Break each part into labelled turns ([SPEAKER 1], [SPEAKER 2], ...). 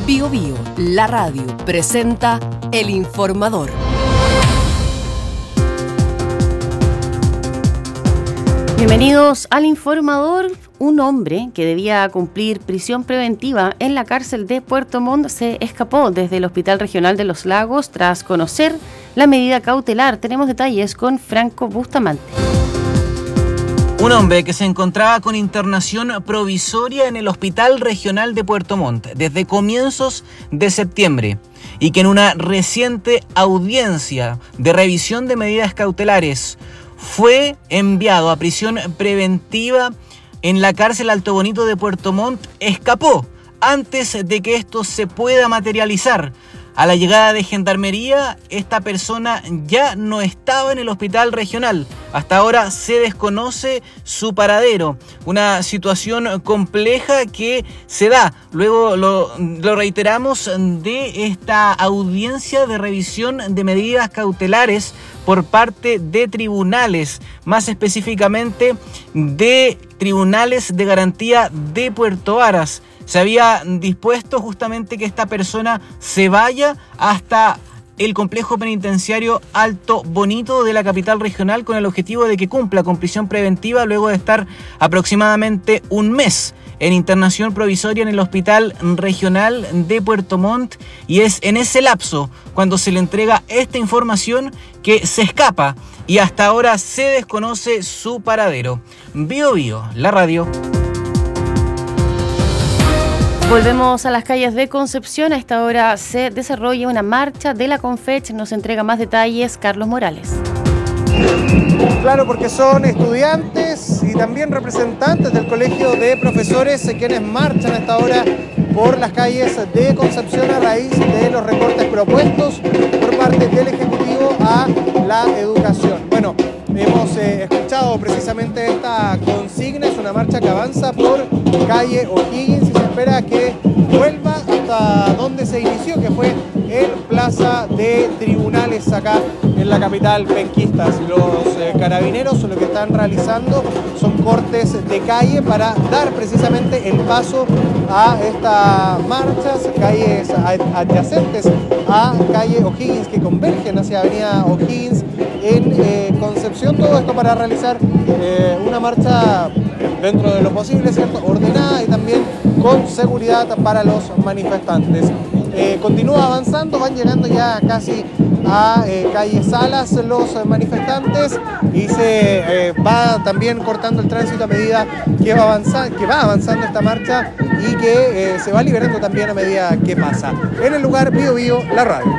[SPEAKER 1] Biobío, la radio, presenta El Informador.
[SPEAKER 2] Bienvenidos al Informador. Un hombre que debía cumplir prisión preventiva en la cárcel de Puerto Montt se escapó desde el Hospital Regional de Los Lagos tras conocer la medida cautelar. Tenemos detalles con Franco Bustamante.
[SPEAKER 3] Un hombre que se encontraba con internación provisoria en el Hospital Regional de Puerto Montt desde comienzos de septiembre y que en una reciente audiencia de revisión de medidas cautelares fue enviado a prisión preventiva en la cárcel Alto Bonito de Puerto Montt, escapó antes de que esto se pueda materializar. A la llegada de Gendarmería, esta persona ya no estaba en el hospital regional. Hasta ahora se desconoce su paradero. Una situación compleja que se da, luego lo reiteramos, de esta audiencia de revisión de medidas cautelares por parte de tribunales, más específicamente de tribunales de garantía de Puerto Varas. Se había dispuesto justamente que esta persona se vaya hasta el complejo penitenciario Alto Bonito de la capital regional con el objetivo de que cumpla con prisión preventiva luego de estar aproximadamente un mes en internación provisoria en el Hospital Regional de Puerto Montt, y es en ese lapso cuando se le entrega esta información que se escapa y hasta ahora se desconoce su paradero. Biobío, la radio.
[SPEAKER 2] Volvemos a las calles de Concepción. A esta hora se desarrolla una marcha de la Confech. Nos entrega más detalles Carlos Morales.
[SPEAKER 4] Claro, porque son estudiantes y también representantes del Colegio de Profesores quienes marchan a esta hora por las calles de Concepción a raíz de los recortes propuestos por parte del Ejecutivo a la educación. Bueno, hemos escuchado precisamente esta consigna. Es una marcha que avanza por calle O'Higgins y se espera que vuelva hasta donde se inició, que fue en Plaza de Tribunales acá en la capital penquista. Los carabineros lo que están realizando son cortes de calle para dar precisamente el paso a estas marchas, calles adyacentes a calle O'Higgins que convergen hacia avenida O'Higgins en Concepción. Todo esto para realizar una marcha dentro de lo posible, ¿cierto?, ordenada y también con seguridad para los manifestantes. Continúa avanzando, van llegando ya casi a calle Salas los manifestantes y se va también cortando el tránsito a medida que va avanzando esta marcha y que se va liberando también a medida que pasa. En el lugar Biobío, la radio.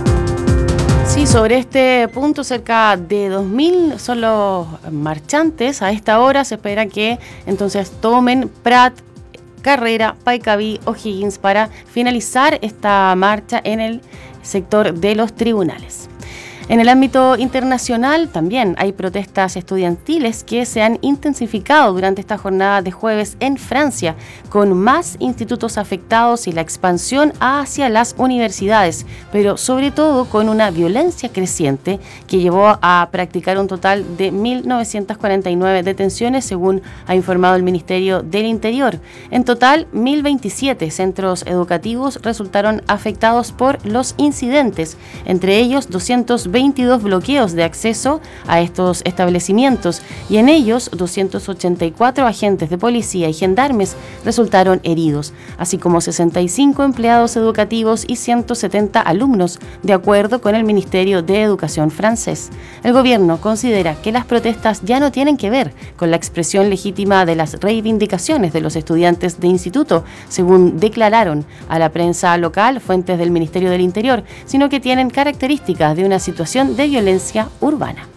[SPEAKER 2] Sí, sobre este punto, cerca de 2.000 son los marchantes. A esta hora se espera que entonces tomen Prat, Carrera, Paicaví, O'Higgins para finalizar esta marcha en el sector de los tribunales. En el ámbito internacional también hay protestas estudiantiles que se han intensificado durante esta jornada de jueves en Francia, con más institutos afectados y la expansión hacia las universidades, pero sobre todo con una violencia creciente que llevó a practicar un total de 1.949 detenciones, según ha informado el Ministerio del Interior. En total, 1.027 centros educativos resultaron afectados por los incidentes, entre ellos 222 bloqueos de acceso a estos establecimientos, y en ellos 284 agentes de policía y gendarmes resultaron heridos, así como 65 empleados educativos y 170 alumnos, de acuerdo con el Ministerio de Educación francés. El gobierno considera que las protestas ya no tienen que ver con la expresión legítima de las reivindicaciones de los estudiantes de instituto, según declararon a la prensa local fuentes del Ministerio del Interior, sino que tienen características de una situación de violencia urbana.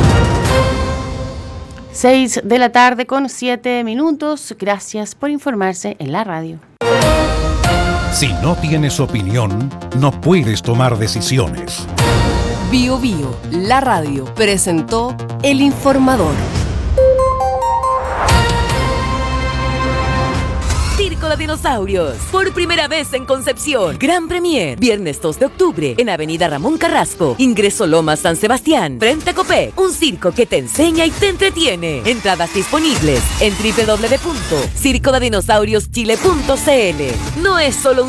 [SPEAKER 2] 6:07 p.m. Gracias por informarse en la radio.
[SPEAKER 5] Si no tienes opinión, no puedes tomar decisiones.
[SPEAKER 1] Biobío, la radio, presentó El Informador. Circo de Dinosaurios, por primera vez en Concepción. Gran Premier, viernes 2 de octubre, en Avenida Ramón Carrasco, ingreso Lomas San Sebastián, frente a Copec. Un circo que te enseña y te entretiene. Entradas disponibles en www.circodedinosaurioschile.cl. No es solo un